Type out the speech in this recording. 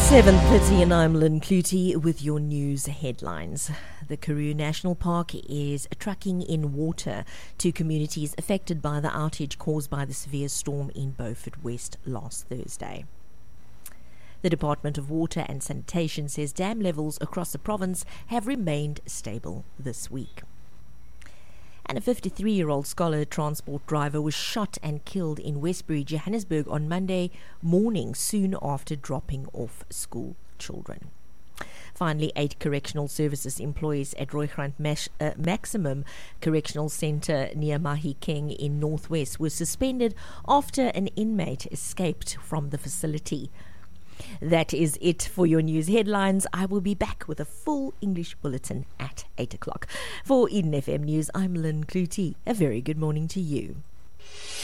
7:30 and I'm Lynn Clutie with your news headlines. The Karoo National Park is trucking in water to communities affected by the outage caused by the severe storm in Beaufort West last Thursday. The Department of Water and Sanitation says dam levels across the province have remained stable this week. And a 53-year-old scholar transport driver was shot and killed in Westbury, Johannesburg on Monday morning, soon after dropping off school children. Finally, 8 correctional services employees at Rooigrant Maximum Correctional Centre near Mahikeng in Northwest were suspended after an inmate escaped from the facility. That is it for your news headlines. I will be back with a full English bulletin at 8 o'clock. For Eden FM News, I'm Lynn Clutie. A very good morning to you.